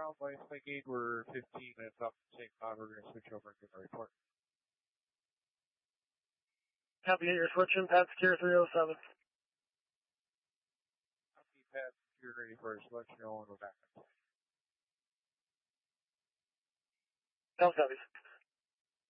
ground by Spike 8, we're 15 minutes up from St. Cloud. We're going to switch over and give a report. Copy, you're switching, Pat Secure 307. Copy, Pat Secure ready for a selection, and we're back. Sounds copies.